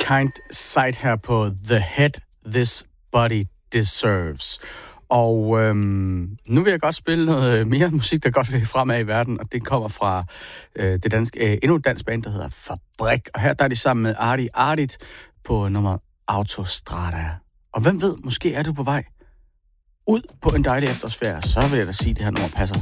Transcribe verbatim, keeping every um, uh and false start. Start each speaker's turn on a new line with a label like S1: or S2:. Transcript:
S1: Kind Sight her på The Head This Body Deserves. Og øhm, nu vil jeg godt spille noget mere musik, der godt vil fremad i verden, og det kommer fra øh, det danske, øh, endnu et dansk band, der hedder Fabrik. Og her der er de sammen med Arti Artit på nummeret Autostrada. Og hvem ved, måske er du på vej ud på en dejlig efterårsferie, så vil jeg da sige, at det her nummer passer